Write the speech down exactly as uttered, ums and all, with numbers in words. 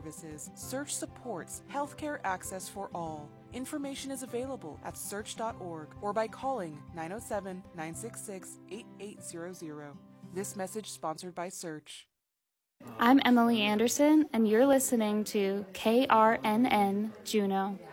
services. Search supports healthcare access for all. Information is available at search dot org or by calling nine oh seven, nine six six, eight eight zero zero. This message sponsored by Search. I'm Emily Anderson, and you're listening to K R N N Juneau.